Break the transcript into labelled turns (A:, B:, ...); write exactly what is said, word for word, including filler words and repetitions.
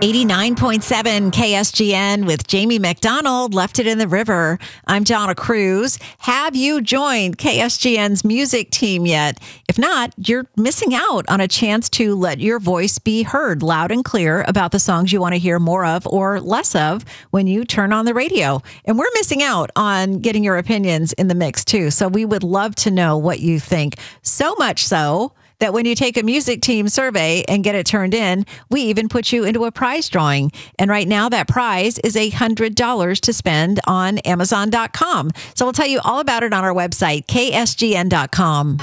A: eighty-nine point seven K S G N with Jamie McDonald, Left It in the River. I'm Donna Cruz. Have you joined K S G N's music team yet? If not, you're missing out on a chance to let your voice be heard loud and clear about the songs you want to hear more of or less of when you turn on the radio. And we're missing out on getting your opinions in the mix too. So we would love to know what you think. So much so that when you take a music team survey and get it turned in, we even put you into a prize drawing. And right now that prize is one hundred dollars to spend on Amazon dot com. So we'll tell you all about it on our website, K S G N dot com.